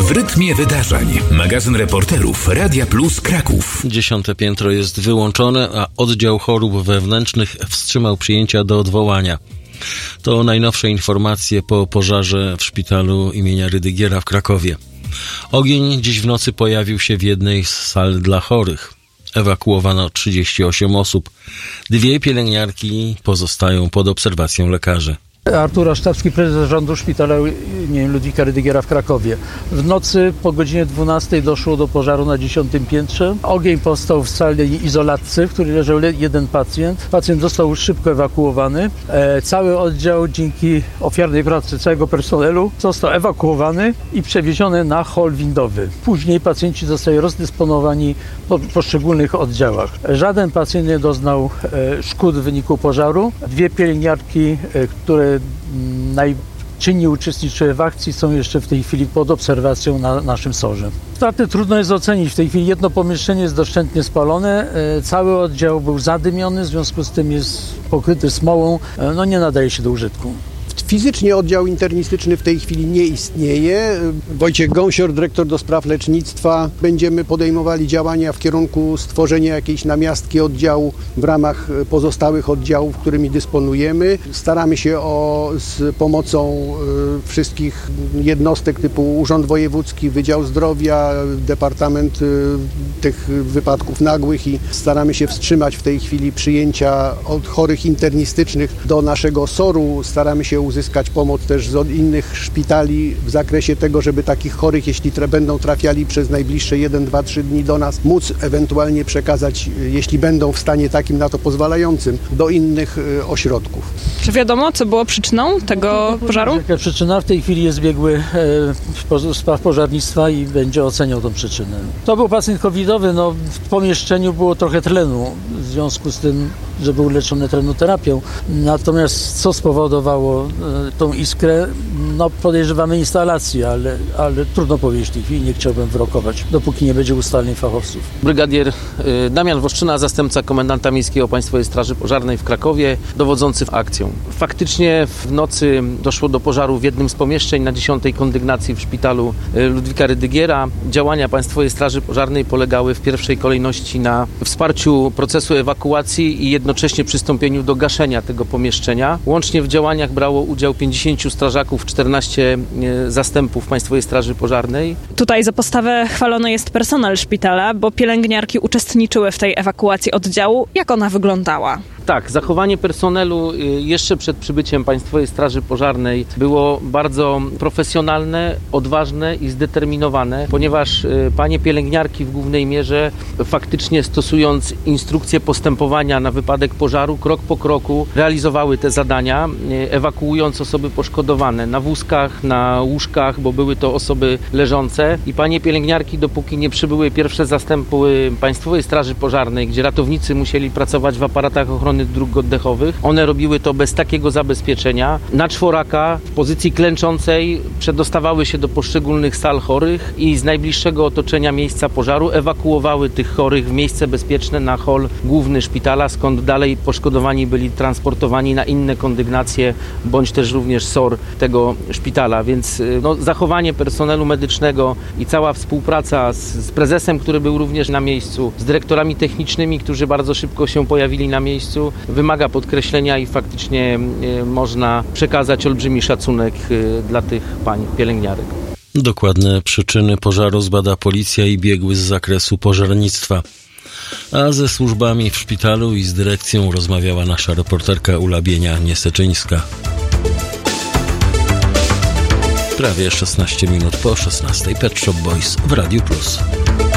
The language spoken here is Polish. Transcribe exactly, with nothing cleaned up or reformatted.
W rytmie wydarzeń. Magazyn reporterów Radia Plus Kraków. Dziesiąte piętro jest wyłączone, a oddział chorób wewnętrznych wstrzymał przyjęcia do odwołania. To najnowsze informacje po pożarze w szpitalu imienia Rydygiera w Krakowie. Ogień dziś w nocy pojawił się w jednej z sal dla chorych. Ewakuowano trzydzieści osiem osób. Dwie pielęgniarki pozostają pod obserwacją lekarzy. Artur Aszczawski, prezes zarządu szpitala im. Ludwika Rydygiera w Krakowie. W nocy po godzinie dwunastej doszło do pożaru na dziesiątym piętrze. Ogień powstał w sali izolatce, w której leżał jeden pacjent. Pacjent został szybko ewakuowany. E, cały oddział dzięki ofiarnej pracy całego personelu został ewakuowany i przewieziony na hol windowy. Później pacjenci zostali rozdysponowani po poszczególnych oddziałach. Żaden pacjent nie doznał e, szkód w wyniku pożaru. Dwie pielęgniarki, e, które najczynniej uczestniczyły w akcji, są jeszcze w tej chwili pod obserwacją na naszym sorze. Straty trudno jest ocenić. W tej chwili jedno pomieszczenie jest doszczętnie spalone. Cały oddział był zadymiony, w związku z tym jest pokryty smołą. No nie nadaje się do użytku. Fizycznie oddział internistyczny w tej chwili nie istnieje. Wojciech Gąsior, dyrektor do spraw lecznictwa. Będziemy podejmowali działania w kierunku stworzenia jakiejś namiastki oddziału w ramach pozostałych oddziałów, którymi dysponujemy. Staramy się o, z pomocą y, wszystkich jednostek typu Urząd Wojewódzki, Wydział Zdrowia, Departament y, tych wypadków nagłych i staramy się wstrzymać w tej chwili przyjęcia od chorych internistycznych do naszego soru. Staramy się uzyskać pomoc też z innych szpitali w zakresie tego, żeby takich chorych, jeśli tra- będą trafiali przez najbliższe jeden, dwa, trzy dni do nas, móc ewentualnie przekazać, jeśli będą w stanie takim na to pozwalającym, do innych y, ośrodków. Czy wiadomo, co było przyczyną tego pożaru? Jaka przyczyna? W tej chwili jest biegły e, spraw pożarnictwa i będzie oceniał tą przyczynę. To był pacjent covidowy, no w pomieszczeniu było trochę tlenu, w związku z tym, że był leczony tlenoterapią. Natomiast co spowodowało e, tą iskrę? No podejrzewamy instalację, ale, ale trudno powiedzieć w tej chwili, nie chciałbym wyrokować, dopóki nie będzie ustaleń fachowców. Brygadier y, Damian Woszczyna, zastępca komendanta miejskiego Państwowej Straży Pożarnej w Krakowie, dowodzący akcją. Faktycznie w nocy doszło do pożaru w jednym z pomieszczeń na dziesiątej kondygnacji w szpitalu Ludwika Rydygiera. Działania Państwowej Straży Pożarnej polegały w pierwszej kolejności na wsparciu procesu ewakuacji i jednocześnie przystąpieniu do gaszenia tego pomieszczenia. Łącznie w działaniach brało udział pięćdziesięciu strażaków, czternaście zastępów Państwowej Straży Pożarnej. Tutaj za postawę chwalony jest personel szpitala, bo pielęgniarki uczestniczyły w tej ewakuacji oddziału. Jak ona wyglądała? Tak, zachowanie personelu jeszcze przed przybyciem Państwowej Straży Pożarnej było bardzo profesjonalne, odważne i zdeterminowane, ponieważ panie pielęgniarki w głównej mierze faktycznie stosując instrukcje postępowania na wypadek pożaru, krok po kroku realizowały te zadania, ewakuując osoby poszkodowane na wózkach, na łóżkach, bo były to osoby leżące i panie pielęgniarki, dopóki nie przybyły pierwsze zastępy Państwowej Straży Pożarnej, gdzie ratownicy musieli pracować w aparatach ochrony dróg oddechowych. One robiły to bez takiego zabezpieczenia. Na czworaka w pozycji klęczącej przedostawały się do poszczególnych sal chorych i z najbliższego otoczenia miejsca pożaru ewakuowały tych chorych w miejsce bezpieczne na hol główny szpitala, skąd dalej poszkodowani byli transportowani na inne kondygnacje, bądź też również SOR tego szpitala. Więc no, zachowanie personelu medycznego i cała współpraca z, z prezesem, który był również na miejscu, z dyrektorami technicznymi, którzy bardzo szybko się pojawili na miejscu, wymaga podkreślenia i faktycznie y, można przekazać olbrzymi szacunek y, dla tych pań pielęgniarek. Dokładne przyczyny pożaru zbada policja i biegły z zakresu pożarnictwa. A ze służbami w szpitalu i z dyrekcją rozmawiała nasza reporterka Ula Bienia-Nieseczyńska. Prawie szesnaście minut po szesnastej. Pet Shop Boys w Radiu Plus.